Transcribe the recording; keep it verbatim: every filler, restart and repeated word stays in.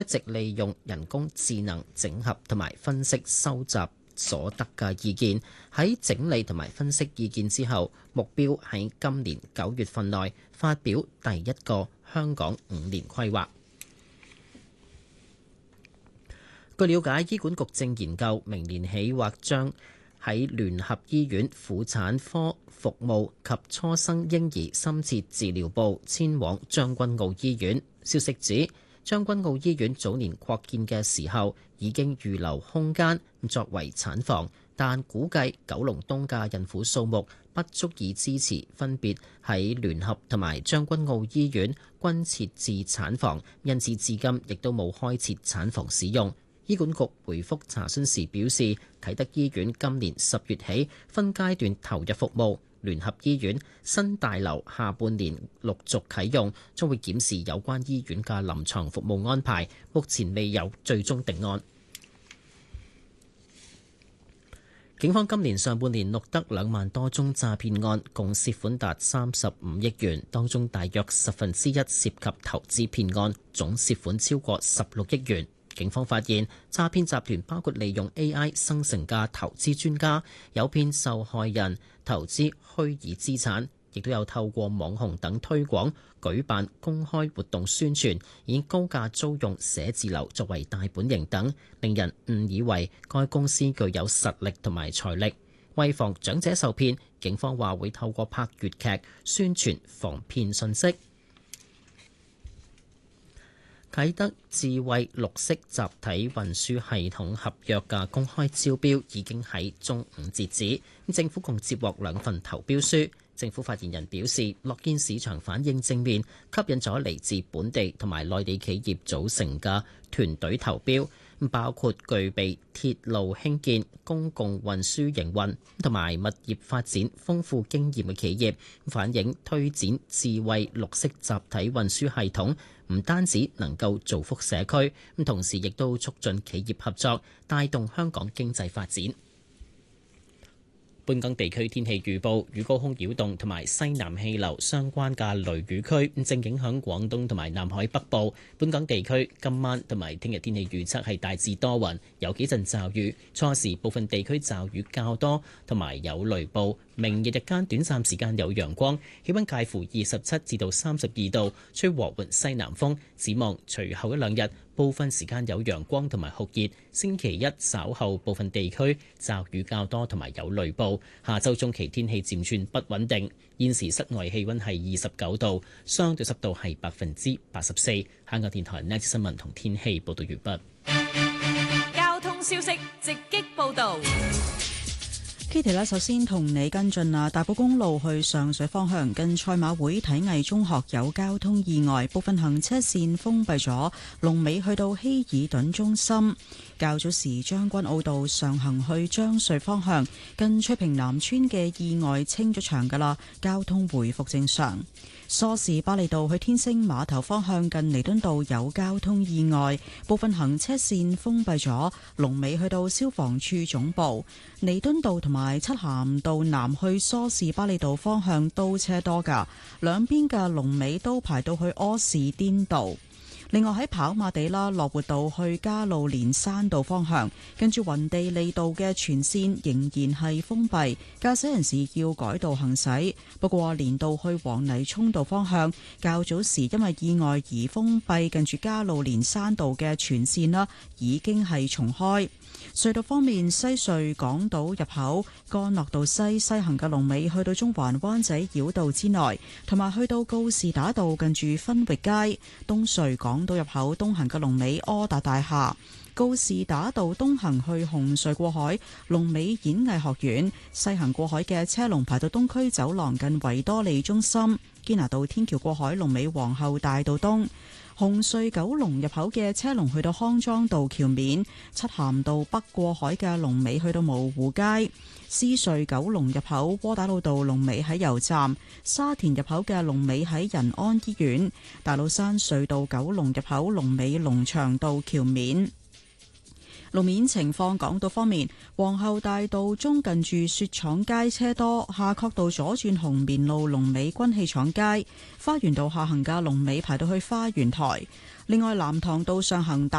一直利用人工智能整合同埋分析收集所得嘅意見，喺整理同埋分析意見之後，目標喺今年九月份內發表第一個香港五年規劃。據了解，醫管局正研究明年起或將喺聯合醫院婦產科服務及初生嬰兒深切治療部遷往將軍澳醫院。消息指，將軍澳醫院早年擴建嘅時候已經預留空間作為產房，但估計九龍東嘅孕婦數目不足以支持分別喺聯合同埋將軍澳醫院均設置產房，因此至今亦都冇開設產房使用。醫管局回覆查詢時表示，啟德醫院今年十月起分階段投入服務，聯合醫院新大樓下半年陸續啟用，將會檢視有關醫院嘅臨床服務安排，目前未有最終定案。警方今年上半年錄得兩萬多宗詐騙案，共涉款達三十五億元，當中大約十分之一涉及投資騙案，總涉款超過十六億元。警方發現，詐騙集團包括利用 A I 生成嘅投資專家，誘騙受害人投資虛擬資產，亦都有透過網紅等推廣、舉辦公開活動宣傳，以高價租用寫字樓作為大本營等，令人誤以為該公司具有實力同埋財力。為防長者受騙，警方話會透過拍粵劇宣傳防騙信息。啟德智慧綠色集體運輸系統合約嘅公開招標已經喺中午截止，政府共接獲兩份投標書。政府發言人表示，樂見市場反應正面，吸引咗嚟自本地同埋內地企業組成嘅團隊投標，包括具備鐵路興建、公共運輸營運同埋物業發展豐富經驗嘅企業，反映推展智慧綠色集體運輸系統唔單止能夠造福社區，同時亦都促進企業合作，帶動香港經濟發展。本港地區天氣預報，與高空擾動同埋西南氣流相關嘅雷雨區正影響廣東同埋南海北部。本港地區今晚同埋聽日天氣預測係大致多雲，有幾陣驟雨，初時部分地區驟雨較多，同埋有雷暴。明日日間短暫時間有陽光，氣溫介乎二十七至到三十二度，吹和緩西南風。展望隨後一兩日，部分時間有陽光同埋酷熱。星期一稍後部分地區驟雨較多，同埋有雷暴。下周中期天氣漸轉不穩定。現時室外氣溫係二十九度，相對濕度係百分之八十四。香港電台 Next 新聞同天氣報道完畢。 交通消息直擊報道。 Kitty 咧，首先同你跟進啊，大埔公路去上水方向近賽馬會體藝中學有交通意外，部分行車線封閉咗，龍尾去到希爾頓中心。較早時將軍澳道上行去將穗方向近翠屏南村嘅意外清咗場噶啦，交通回復正常。梳士巴利道去天星碼頭方向近彌敦道有交通意外，部分行車線封閉咗，龍尾去到消防處總部。彌敦道同埋漆咸道南去梳士巴利道方向都車多噶，兩邊嘅龍尾都排到去柯士甸道。另外喺跑馬地啦，樂活道去加路連山道方向，跟住雲地利道嘅全線仍然係封閉，駕駛人士要改道行駛。不過連道去黃泥涌道方向，較早時因為意外而封閉，跟住加路連山道嘅全線啦，已經係重開。隧道方面，西隧港島入口干諾道西西行嘅龍尾去到中環灣仔繞道之內，同埋去到告士打道近住分域街。東隧港島入口東行嘅龍尾柯達大廈，告士打道東行去紅隧過海龍尾演藝學院，西行過海嘅車龍排到東區走廊近維多利中心。堅拿道天橋過海龍尾皇后大道東。紅隧九龍入口嘅車龍去到康莊道橋面，漆咸道北過海嘅龍尾去到蕪湖街。獅隧九龍入口窩打老道龍尾喺油站，沙田入口嘅龍尾喺仁安醫院。大老山隧道九龍入口龍尾龍翔道橋面。 路面情況，港島方面，皇后大道中近住雪廠街車多，夏慤道左轉紅棉路龍尾軍器廠街，花園道下行嘅龍尾排到去花園台。另外，藍塘道上行大